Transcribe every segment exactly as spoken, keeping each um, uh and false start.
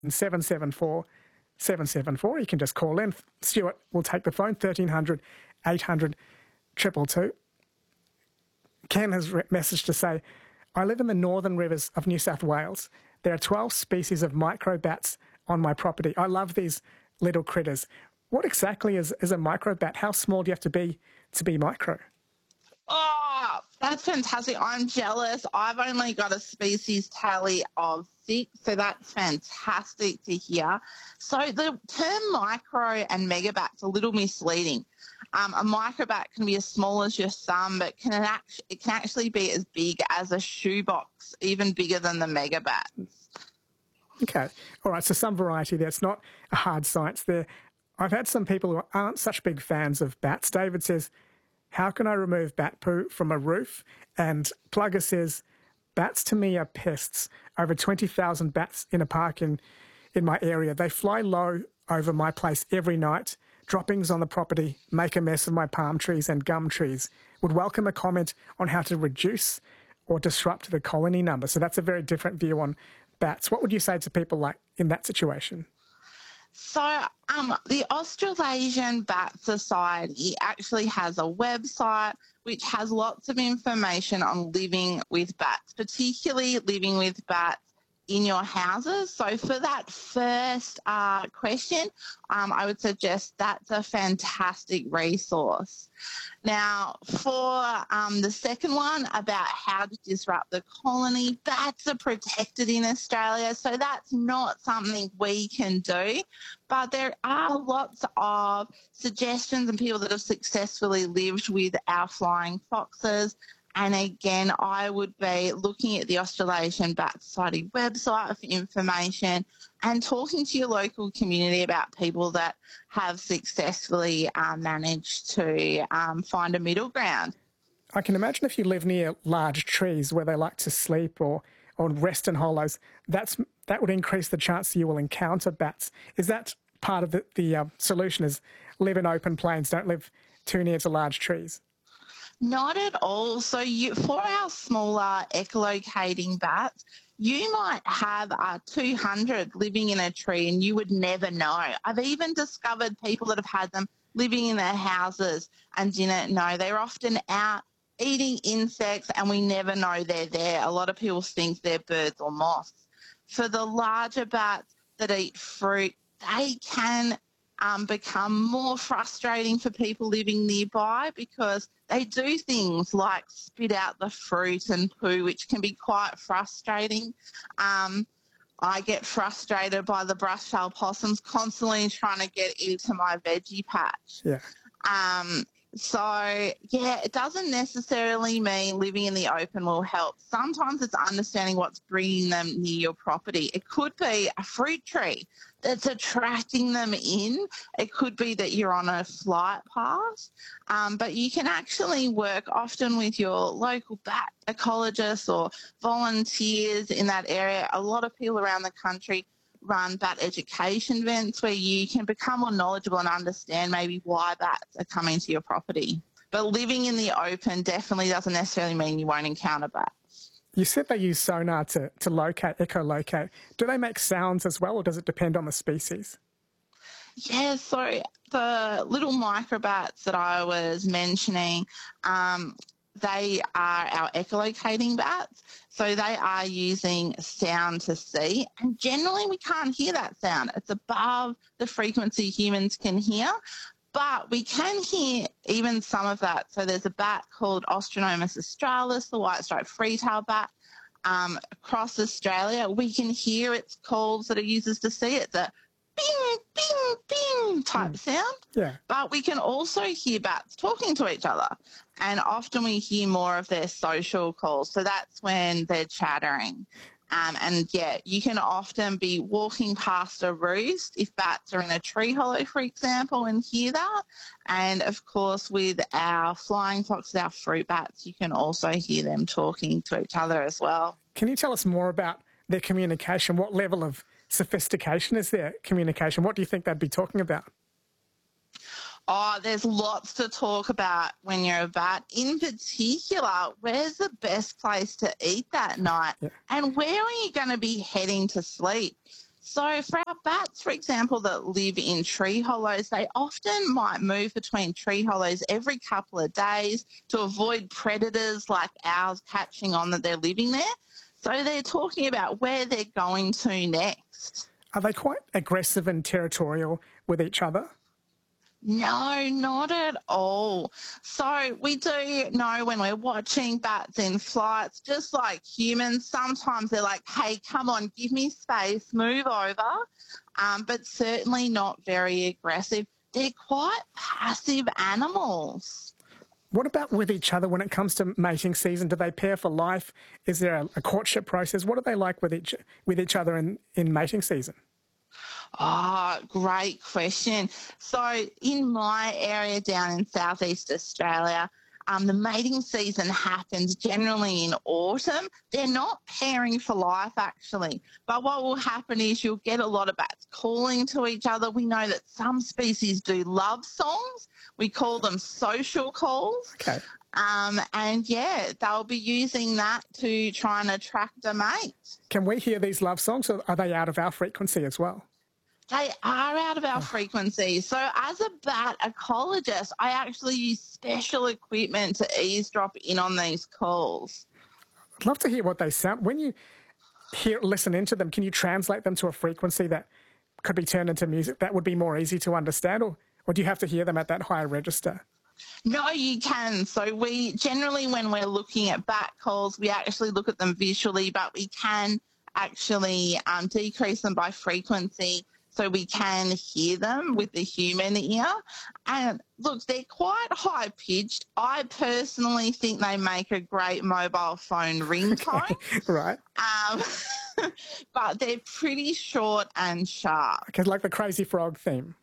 seven seven four seven seven four. You can just call in. Stuart will take the phone, thirteen hundred eight hundred two two two. Ken has re- messaged to say, I live in the northern rivers of New South Wales. There are twelve species of microbats on my property. I love these little critters. What exactly is, is a microbat? How small do you have to be to be micro? Oh, that's fantastic. I'm jealous. I've only got a species tally of six, so that's fantastic to hear. So the term micro and megabat's a little misleading. Um, a microbat can be as small as your thumb, but can act- it can actually be as big as a shoebox, even bigger than the megabat. Okay. All right. So some variety there. It's not a hard science there. I've had some people who aren't such big fans of bats. David says, how can I remove bat poo from a roof? And Plugger says, bats to me are pests. Over twenty thousand bats in a park in, in my area. They fly low over my place every night. Droppings on the property make a mess of my palm trees and gum trees. Would welcome a comment on how to reduce or disrupt the colony number. So that's a very different view on bats. What would you say to people like in that situation? So um, the Australasian Bat Society actually has a website which has lots of information on living with bats, particularly living with bats in your houses. So for that first uh, question, um, I would suggest that's a fantastic resource. Now, for um, the second one about how to disrupt the colony, bats are protected in Australia, so that's not something we can do. But there are lots of suggestions and people that have successfully lived with our flying foxes. And again, I would be looking at the Australasian Bat Society website for information and talking to your local community about people that have successfully uh, managed to um, find a middle ground. I can imagine if you live near large trees where they like to sleep or, or rest in hollows, that's that would increase the chance that you will encounter bats. Is that part of the, the uh, solution, is live in open plains, don't live too near to large trees? Not at all. So you, for our smaller echolocating bats, you might have uh, two hundred living in a tree and you would never know. I've even discovered people that have had them living in their houses and didn't know. They're often out eating insects and we never know they're there. A lot of people think they're birds or moths. For the larger bats that eat fruit, they can Um, become more frustrating for people living nearby because they do things like spit out the fruit and poo, which can be quite frustrating. Um, I get frustrated by the brush-tailed possums constantly trying to get into my veggie patch. Yeah. Um, so, yeah, it doesn't necessarily mean living in the open will help. Sometimes it's understanding what's bringing them near your property. It could be a fruit tree that's attracting them in. It could be that you're on a flight path. Um, but you can actually work often with your local bat ecologists or volunteers in that area. A lot of people around the country run bat education events where you can become more knowledgeable and understand maybe why bats are coming to your property. But living in the open definitely doesn't necessarily mean you won't encounter bats. You said they use sonar to, to locate, echolocate. Do they make sounds as well, or does it depend on the species? Yeah, so the little microbats that I was mentioning, um, they are our echolocating bats. So they are using sound to see. And generally we can't hear that sound. It's above the frequency humans can hear. But we can hear even some of that. So there's a bat called Ostrinomus australis, the white-striped free-tailed bat. Um, across Australia, we can hear its calls that it uses to see. It's a bing, bing, bing type mm. sound. Yeah. But we can also hear bats talking to each other. And often we hear more of their social calls. So that's when they're chattering. Um, and, yeah, you can often be walking past a roost if bats are in a tree hollow, for example, and hear that. And, of course, with our flying foxes, our fruit bats, you can also hear them talking to each other as well. Can you tell us more about their communication? What level of sophistication is their communication? What do you think they'd be talking about? Oh, there's lots to talk about when you're a bat. In particular, where's the best place to eat that night? Yeah. And where are you going to be heading to sleep? So for our bats, for example, that live in tree hollows, they often might move between tree hollows every couple of days to avoid predators like owls catching on that they're living there. So they're talking about where they're going to next. Are they quite aggressive and territorial with each other? No, not at all. So we do know when we're watching bats in flights, just like humans, sometimes they're like, hey, come on, give me space, move over, um, but certainly not very aggressive. They're quite passive animals. What about with each other when it comes to mating season? Do they pair for life? Is there a, a courtship process? What are they like with each with each other in, in mating season? Oh, great question. So in my area down in southeast Australia, um, the mating season happens generally in autumn. They're not pairing for life, actually. But what will happen is you'll get a lot of bats calling to each other. We know that some species do love songs. We call them social calls. Okay. Um, and, yeah, they'll be using that to try and attract a mate. Can we hear these love songs, or are they out of our frequency as well? They are out of our frequency. So as a bat ecologist, I actually use special equipment to eavesdrop in on these calls. I'd love to hear what they sound. When you hear, listen into them, can you translate them to a frequency that could be turned into music that would be more easy to understand, or, or do you have to hear them at that higher register? No, you can. So we generally, when we're looking at bat calls, we actually look at them visually, but we can actually um, decrease them by frequency, so we can hear them with the human ear. And look, they're quite high-pitched. I personally think they make a great mobile phone ringtone. Okay, right. Um, but they're pretty short and sharp. Okay, like the Crazy Frog theme.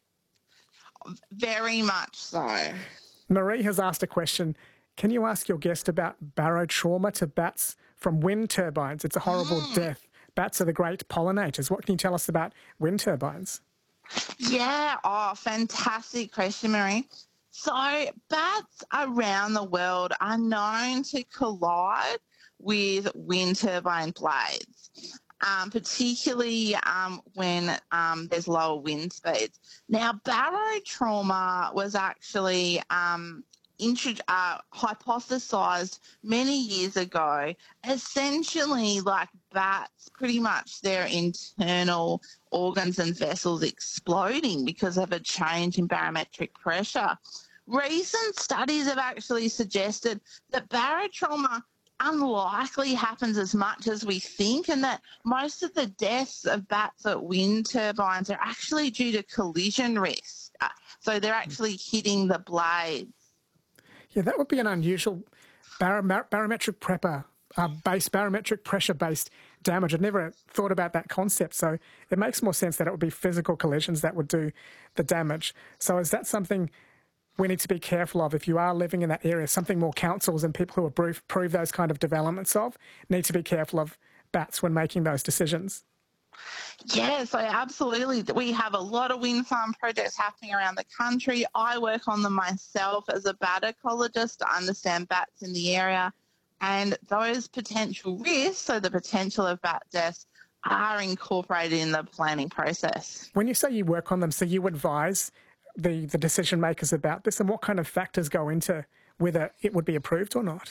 Very much so. Marie has asked a question. Can you ask your guest about barotrauma to bats from wind turbines? It's a horrible mm. death. Bats are the great pollinators. What can you tell us about wind turbines? Yeah, oh, fantastic question, Marie. So bats around the world are known to collide with wind turbine blades, um, particularly um, when um, there's lower wind speeds. Now, barotrauma was actually um, Intro- uh, hypothesized many years ago, essentially like bats, pretty much their internal organs and vessels exploding because of a change in barometric pressure. Recent studies have actually suggested that barotrauma unlikely happens as much as we think, and that most of the deaths of bats at wind turbines are actually due to collision risk. Uh, so they're actually hitting the blades. Yeah, that would be an unusual bar- barometric prepper, uh, base barometric pressure-based damage. I'd never thought about that concept, so it makes more sense that it would be physical collisions that would do the damage. So is that something we need to be careful of if you are living in that area, something more councils and people who approve, approve those kind of developments of need to be careful of bats when making those decisions? Yeah, so absolutely. We have a lot of wind farm projects happening around the country. I work on them myself as a bat ecologist to understand bats in the area. And those potential risks, so the potential of bat deaths, are incorporated in the planning process. When you say you work on them, so you advise the, the decision makers about this, and what kind of factors go into whether it would be approved or not?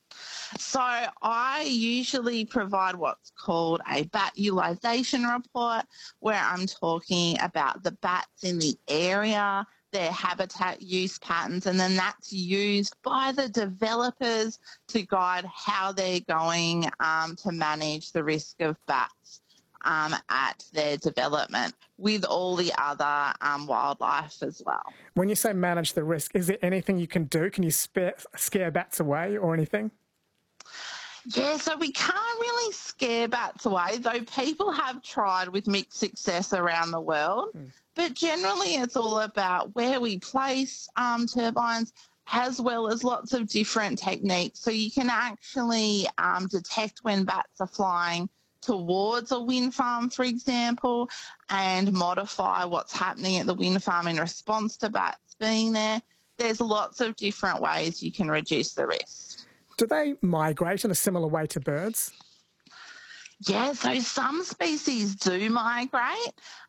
So I usually provide what's called a bat utilisation report, where I'm talking about the bats in the area, their habitat use patterns, and then that's used by the developers to guide how they're going um, to manage the risk of bats um, at their development, with all the other um, wildlife as well. When you say manage the risk, is there anything you can do? Can you spare, scare bats away or anything? Yeah, so we can't really scare bats away, though people have tried with mixed success around the world. Mm. But generally it's all about where we place um, turbines, as well as lots of different techniques. So you can actually um, detect when bats are flying towards a wind farm, for example, and modify what's happening at the wind farm in response to bats being there. There's lots of different ways you can reduce the risk. Do they migrate in a similar way to birds? Yeah, so some species do migrate,